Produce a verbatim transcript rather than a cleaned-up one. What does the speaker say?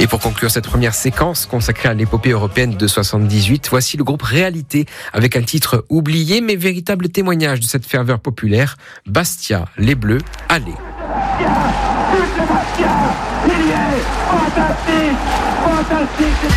Et pour conclure cette première séquence consacrée à l'épopée européenne de soixante-dix-huit, voici le groupe Réalité avec un titre oublié mais véritable témoignage de cette ferveur populaire, Bastia, les Bleus, allez. Bastia, il y est, fantastique, fantastique.